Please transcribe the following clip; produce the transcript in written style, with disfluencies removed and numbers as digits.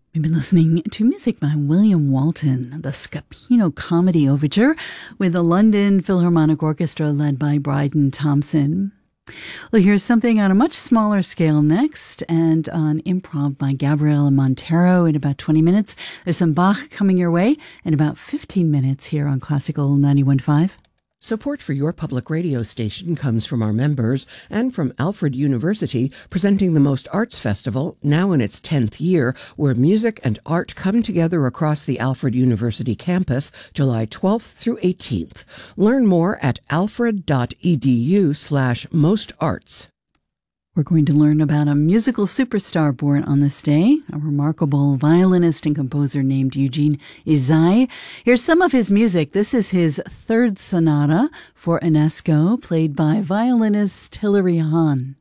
We've been listening to music by William Walton, the Scapino Comedy Overture, with the London Philharmonic Orchestra led by Bryden Thompson. Well, here's something on a much smaller scale next, and on improv by Gabriela Montero in about 20 minutes. There's some Bach coming your way in about 15 minutes here on Classical 91.5. Support for your public radio station comes from our members and from Alfred University, presenting the Most Arts Festival, now in its 10th year, where music and art come together across the Alfred University campus, July 12th through 18th. Learn more at alfred.edu/mostarts. We're going to learn about a musical superstar born on this day, a remarkable violinist and composer named Eugene Izai. Here's some of his music. This is his third sonata for Ionesco, played by violinist Hilary Hahn.